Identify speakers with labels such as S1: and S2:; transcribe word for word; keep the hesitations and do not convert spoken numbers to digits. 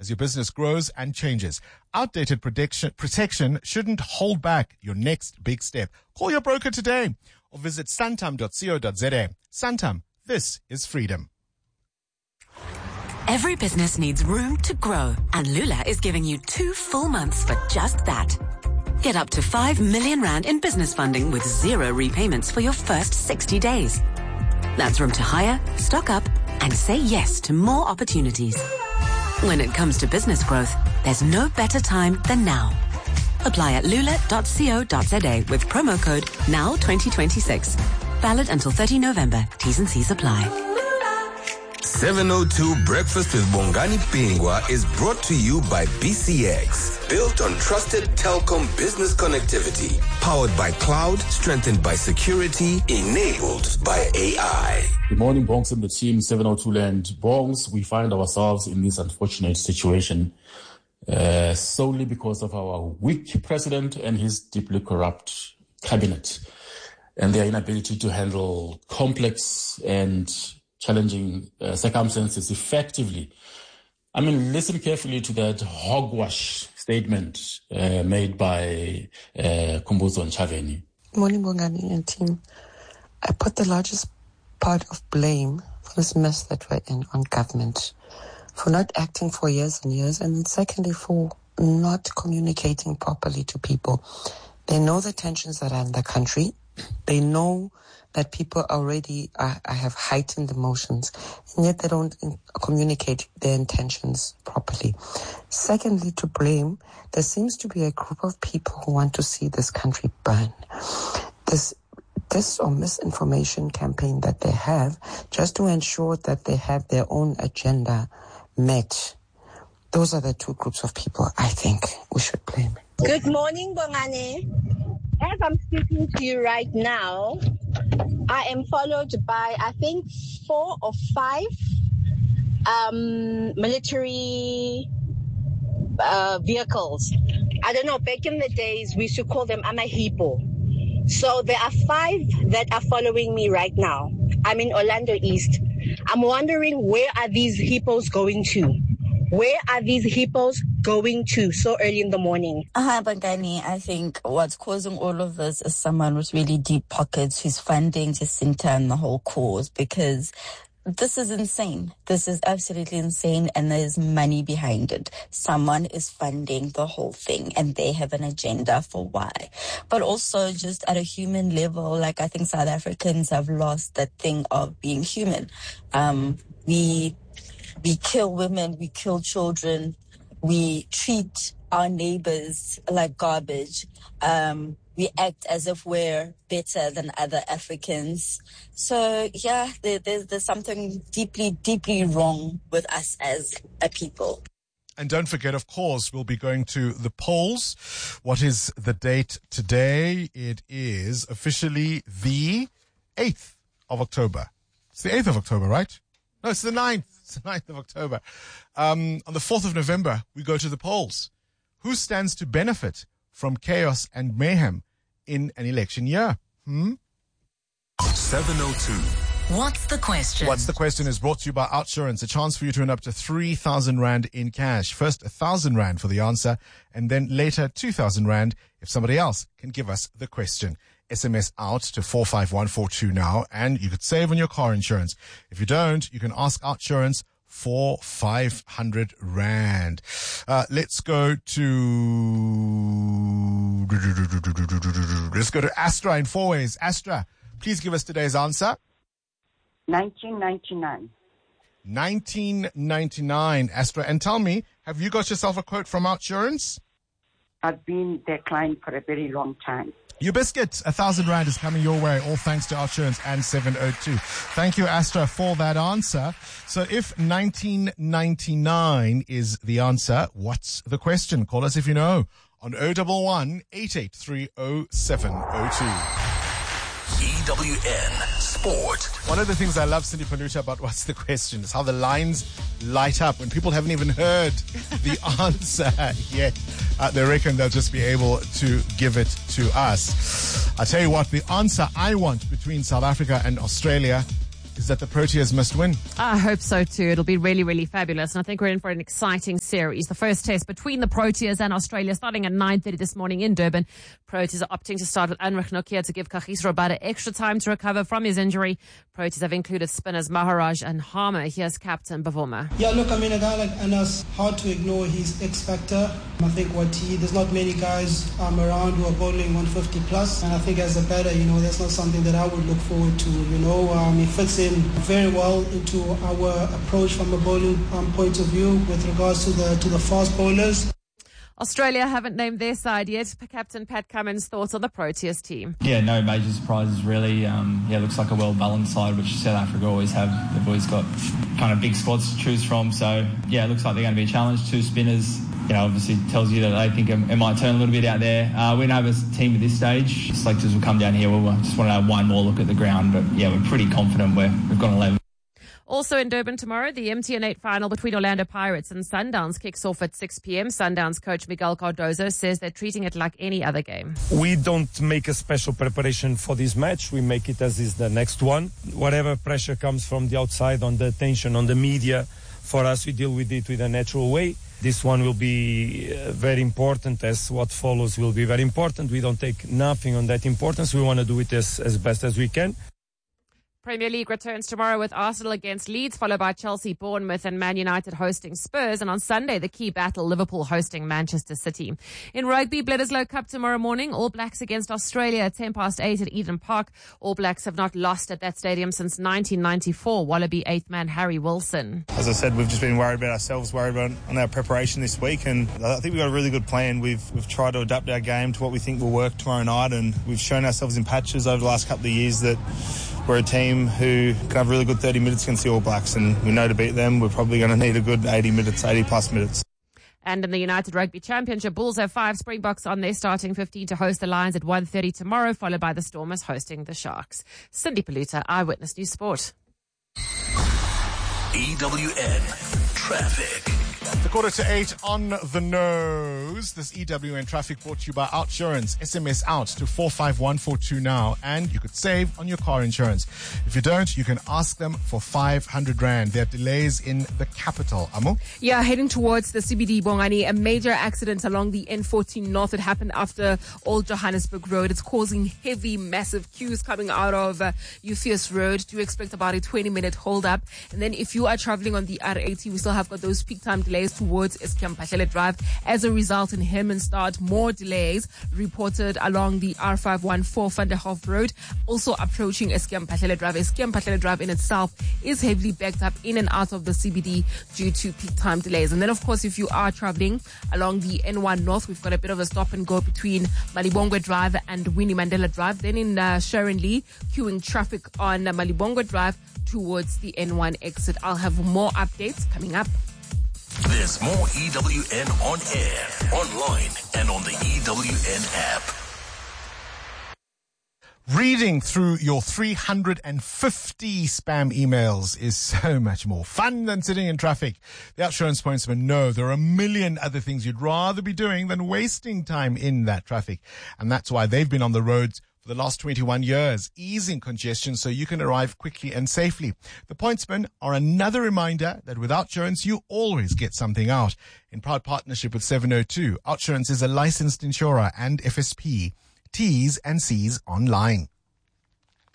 S1: as your business grows and changes. Outdated protection, protection shouldn't hold back your next big step. Call your broker today or visit santam dot co dot za. Santam, this is freedom.
S2: Every business needs room to grow, and Lula is giving you two full months for just that. Get up to five million rand in business funding with zero repayments for your first sixty days. That's room to hire, stock up, and say yes to more opportunities. When it comes to business growth, there's no better time than now. Apply at lula dot co dot za with promo code now twenty twenty-six. Valid until thirtieth of November. T's and C's apply.
S3: seven oh two Breakfast with Bongani Pingwa is brought to you by B C X. Built on trusted telecom business connectivity. Powered by cloud, strengthened by security, enabled by A I.
S4: Good morning, Bongs and the team, seven oh two Land. Bongs, we find ourselves in this unfortunate situation uh, solely because of our weak president and his deeply corrupt cabinet and their inability to handle complex and challenging uh, circumstances effectively. I mean, listen carefully to that hogwash statement uh, made by uh, Khumbudzo Ntshavheni.
S5: Morning, Bongani and team. I put the largest part of blame for this mess that we're in on government, for not acting for years and years, and then secondly for not communicating properly to people. They know the tensions that are in the country. They know that people already are, have heightened emotions, and yet they don't in, communicate their intentions properly. Secondly, to blame, there seems to be a group of people who want to see this country burn. This this or misinformation campaign that they have just to ensure that they have their own agenda met. Those are the two groups of people I think we should blame.
S6: Good morning, Bongani. As I'm speaking to you right now, I am followed by, I think, four or five um, military uh, vehicles. I don't know, back in the days, we used to call them Amahipo. So there are five that are following me right now. I'm in Orlando East. I'm wondering, where are these hippos going to? Where are these hippos going to so early in the morning?
S7: Hi, Bongani. I think what's causing all of this is someone with really deep pockets who's funding Jacinta and the whole cause, because this is insane. This is absolutely insane, and there's money behind it. Someone is funding the whole thing, and they have an agenda for why. But also, just at a human level, like, I think South Africans have lost that thing of being human. Um, we... We kill women, we kill children, we treat our neighbors like garbage. Um, we act as if we're better than other Africans. So, yeah, there, there's, there's something deeply, deeply wrong with us as a people.
S1: And don't forget, of course, we'll be going to the polls. What is the date today? It is officially the eighth of October. It's the eighth of October, right? No, it's the ninth. It's the ninth of October. Um, on the fourth of November, we go to the polls. Who stands to benefit from chaos and mayhem in an election year? Hmm?
S3: seven oh two.
S2: What's the question?
S1: What's the question is brought to you by Outsurance, a chance for you to win up to three thousand rand in cash. First, one thousand rand for the answer, and then later two thousand rand if somebody else can give us the question. S M S out to four five one four two now, and you could save on your car insurance. If you don't, you can ask Outsurance for five hundred rand. Uh, let's go to, let's go to Astra in four ways. Astra, please give us today's answer.
S8: nineteen ninety-nine.
S1: nineteen ninety-nine, Astra. And tell me, have you got yourself a quote from Outsurance?
S8: I've been their client for a very long time.
S1: Your biscuit, a thousand rand is coming your way, all thanks to Outsurance and seven oh two. Thank you, Astra, for that answer. So if nineteen ninety-nine is the answer, what's the question? Call us if you know on oh one one, eight eight three, oh seven oh two.
S3: E W N Sport.
S1: One of the things I love, Cindy Paluta, about What's the Question is how the lines light up when people haven't even heard the answer yet. Uh, they reckon they'll just be able to give it to us. I tell you what, the answer I want between South Africa and Australia is that the Proteas must win.
S9: I hope so too. It'll be really, really fabulous. And I think we're in for an exciting series. The first test between the Proteas and Australia starting at nine thirty this morning in Durban. Proteas are opting to start with Anrich Nokia to give Kagiso Rabada extra time to recover from his injury. Proteas have included spinners Maharaj and Harmer. Here's captain Bavuma.
S10: Yeah, look, I mean, a guy like Anas, hard to ignore his X factor. I think what he, there's not many guys um, around who are bowling one fifty plus. And I think as a batter, you know, that's not something that I would look forward to. You know, um, he fits in very well into our approach from a bowling um, point of view with regards to the to the fast bowlers.
S9: Australia haven't named their side yet. Captain Pat Cummins, thoughts on the Proteas team?
S11: Yeah, no major surprises really. Um, yeah, looks like a well-balanced side, which South Africa always have. They've always got kind of big squads to choose from. So, yeah, it looks like they're going to be a challenge. Two spinners, you know, obviously tells you that they think it, it might turn a little bit out there. Uh, we don't have a team at this stage. Selectors will come down here. We'll just want to have one more look at the ground. But, yeah, we're pretty confident we're, we've got eleven.
S9: Also in Durban tomorrow, the M T N eight final between Orlando Pirates and Sundowns kicks off at six p.m. Sundowns coach Miguel Cardozo says they're treating it like any other game.
S12: We don't make a special preparation for this match. We make it as is the next one. Whatever pressure comes from the outside on the attention, on the media, for us, we deal with it with a natural way. This one will be uh, very important, as what follows will be very important. We don't take nothing on that importance. We want to do it as, as best as we can.
S9: Premier League returns tomorrow with Arsenal against Leeds, followed by Chelsea, Bournemouth and Man United hosting Spurs. And on Sunday, the key battle, Liverpool hosting Manchester City. In rugby, Bledisloe Cup tomorrow morning, All Blacks against Australia at ten past eight at Eden Park. All Blacks have not lost at that stadium since nineteen ninety-four. Wallaby eighth man Harry Wilson.
S13: As I said, we've just been worried about ourselves, worried about on our preparation this week. And I think we've got a really good plan. We've, we've tried to adapt our game to what we think will work tomorrow night. And we've shown ourselves in patches over the last couple of years that we're a team who can have really good thirty minutes against the All Blacks, and we know to beat them, we're probably going to need a good eighty minutes, eighty plus minutes.
S9: And in the United Rugby Championship, Bulls have five Springboks on their starting fifteen to host the Lions at one thirty tomorrow, followed by the Stormers hosting the Sharks. Cindy Paluta, Eyewitness News Sport.
S14: E W N Traffic.
S1: The quarter to eight on the nose. This E W N traffic brought to you by Outsurance. S M S out to four five one four two now, and you could save on your car insurance. If you don't, you can ask them for five hundred rand. There are delays in the capital. Amo?
S15: Yeah, heading towards the C B D, Bongani, a major accident along the N fourteen North. It happened after Old Johannesburg Road. It's causing heavy, massive queues coming out of uh, Eupheus Road. Do expect about a twenty minute hold up. And then if you are traveling on the R eighty, we still have got those peak time delays towards Eskom Patlele Drive. As a result, in Hermanstad, more delays reported along the R five one four Van der Hof Road, also approaching Eskom Patlele Drive. Eskom Patlele Drive in itself is heavily backed up in and out of the C B D due to peak time delays. And then, of course, if you are traveling along the N one North, we've got a bit of a stop and go between Malibongwe Drive and Winnie Mandela Drive. Then in uh, Sharon Lee, queuing traffic on uh, Malibongwe Drive towards the N one exit. I'll have more updates coming up.
S14: There's more E W N on air, online, and on the E W N app.
S1: Reading through your three hundred fifty spam emails is so much more fun than sitting in traffic. The Outsurance Pointsmen know there are a million other things you'd rather be doing than wasting time in that traffic. And that's why they've been on the roads for the last twenty-one years, easing congestion so you can arrive quickly and safely. The Pointsmen are another reminder that with Outsurance, you always get something out. In proud partnership with seven oh two, Outsurance is a licensed insurer and F S P. T's and C's online.